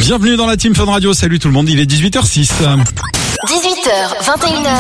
Bienvenue dans la Team Fun Radio. Salut tout le monde, il est 18h06. 18h, 21h.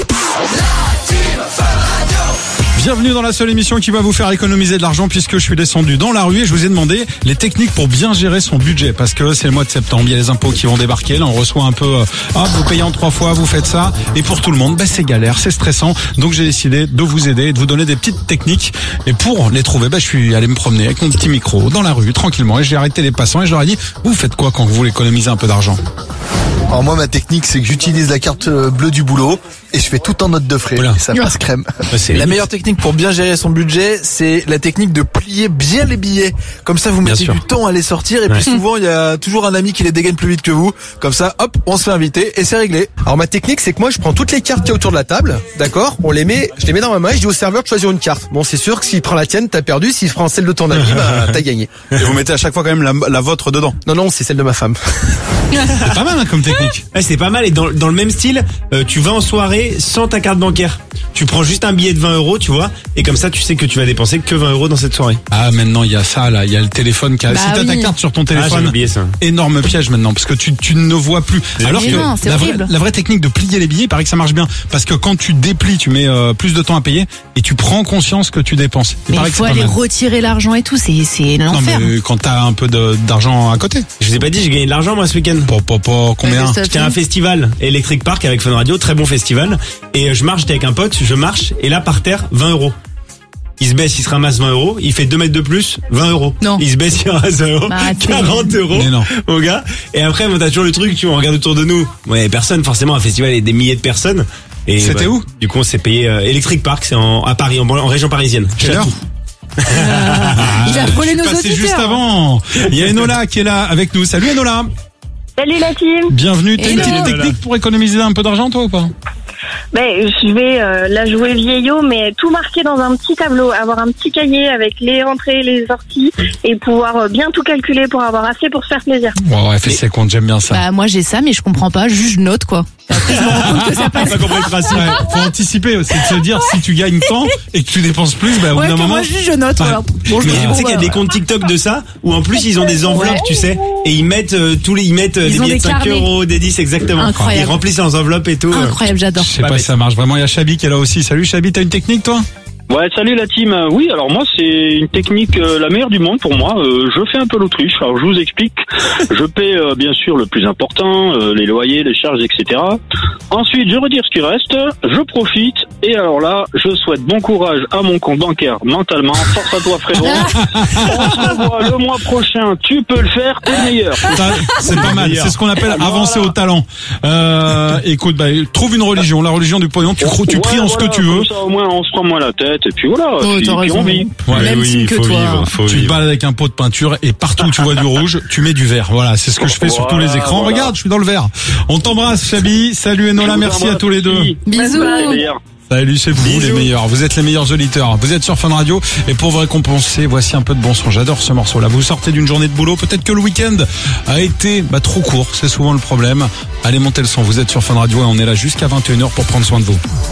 Bienvenue dans la seule émission qui va vous faire économiser de l'argent, puisque je suis descendu dans la rue et je vous ai demandé les techniques pour bien gérer son budget, parce que c'est le mois de septembre, il y a les impôts qui vont débarquer, là on reçoit un peu, vous payez en 3 fois, vous faites ça, et pour tout le monde, c'est galère, c'est stressant, donc j'ai décidé de vous aider et de vous donner des petites techniques, et pour les trouver, je suis allé me promener avec mon petit micro dans la rue, tranquillement, et j'ai arrêté les passants et je leur ai dit, vous faites quoi quand vous voulez économiser un peu d'argent? Alors moi, ma technique, c'est que j'utilise la carte bleue du boulot et je fais tout en note de frais. Voilà. Et ça passe crème. La meilleure technique pour bien gérer son budget, c'est la technique de plier bien les billets. Comme ça, vous mettez du temps à les sortir et puis souvent, il y a toujours un ami qui les dégaine plus vite que vous. Comme ça, hop, on se fait inviter et c'est réglé. Alors ma technique, c'est que moi, je prends toutes les cartes qu'il y a autour de la table, d'accord? Je les mets dans ma main et je dis au serveur de choisir une carte. Bon, c'est sûr que s'il prend la tienne, t'as perdu. S'il prend celle de ton ami, t'as gagné. Et vous mettez à chaque fois quand même la vôtre dedans? Non, c'est celle de ma femme. C'est pas mal comme technique. Ouais, c'est pas mal, et dans le même style, tu vas en soirée sans ta carte bancaire. Tu prends juste un billet de 20 €, tu vois, et comme ça tu sais que tu vas dépenser que 20 € dans cette soirée. Ah, maintenant il y a ça là, il y a le téléphone qui a... si t'as ta carte sur ton téléphone, j'ai oublié ça. Énorme piège maintenant, parce que tu ne vois plus. Alors mais que non, la vraie technique de plier les billets, il paraît que ça marche bien, parce que quand tu déplies, tu mets plus de temps à payer et tu prends conscience que tu dépenses. Mais paraît il que faut c'est pas aller mal. retirer l'argent et tout, c'est Non l'enfer. mais quand t'as un peu d'argent à côté. Je vous ai pas dit, j'ai gagné de l'argent moi ce week-end. Combien? J'étais à un festival, Electric Park avec Fun Radio, très bon festival. Et j'étais avec un pote, je marche, et là par terre, 20 €. Il se baisse, il se ramasse 20 €, il fait 2 mètres de plus, 20 €. Non. Il se baisse, il ramasse 20 €, Bah, arrêtez. 40 €. Mais non. Mon gars. Et après, t'as toujours le truc, tu vois, on regarde autour de nous. Ouais, personne, forcément, un festival, il y a des milliers de personnes. Et c'était où? Du coup, on s'est payé Electric Park, c'est à Paris, en région parisienne. Quelle heure? Il a frôlé nos Passé auditeurs. juste avant. Il y a Enola qui est là avec nous. Salut Enola. Salut la team. Bienvenue. T'as une Hello. petite technique pour économiser un peu d'argent toi ou pas? Je vais la jouer vieillot, mais tout marquer dans un petit tableau, avoir un petit cahier avec les entrées, les sorties, et pouvoir bien tout calculer pour avoir assez pour se faire plaisir. Ouais, fais ses comptes, j'aime bien ça. Bah moi j'ai ça, mais je comprends pas, juste je note quoi. Après je me rends compte que ça passe. T'as compris le principe. Ouais, faut anticiper, c'est de se dire si tu gagnes tant et que tu dépenses plus, au bout Ouais, d'un que moment. moi juste je note. Ouais. Voilà. Bon, je me dis, Tu bon, sais qu'il y a des comptes TikTok de ça, où en plus ils ont des enveloppes, Ouais. tu sais, et ils mettent des ont billets de des 5 carnets. €, des 10, exactement. Incroyable. Ils remplissent leurs enveloppes et tout. Incroyable, j'adore. Je sais Pas pas bête. si ça marche vraiment. Il y a Chabi qui est là aussi. Salut Chabi, t'as une technique toi? Ouais, salut la team. Oui, alors moi c'est une technique la meilleure du monde pour moi. Je fais un peu l'autruche. Alors je vous explique. Je paie bien sûr le plus important, les loyers, les charges, etc. Ensuite, je retire ce qui reste. Je profite. Et alors là, je souhaite bon courage à mon compte bancaire mentalement. Force à toi frérot. On se revoit le mois prochain. Tu peux le faire. T'es le meilleur. Ça, c'est pas mal. C'est ce qu'on appelle avancer au talent. Écoute, trouve une religion. La religion du pognon. Tu pries en ce que tu veux. Comme ça, au moins, on se prend moins la tête. Et puis voilà. Oh, puis t'as raison. on vit. Ouais, Même team que faut toi. vivre, tu te balades avec un pot de peinture et partout où tu vois du rouge, tu mets du vert. Voilà, c'est ce que je fais sur tous les écrans. Voilà. Regarde, je suis dans le vert. On t'embrasse, Chabi. Salut Enola, merci à tous les deux. Bisous. Salut, c'est vous les meilleurs. Vous êtes les meilleurs auditeurs. Vous êtes sur Fun Radio. Et pour vous récompenser, voici un peu de bon son. J'adore ce morceau-là. Vous sortez d'une journée de boulot. Peut-être que le week-end a été trop court. C'est souvent le problème. Allez, montez le son. Vous êtes sur Fun Radio et on est là jusqu'à 21h pour prendre soin de vous.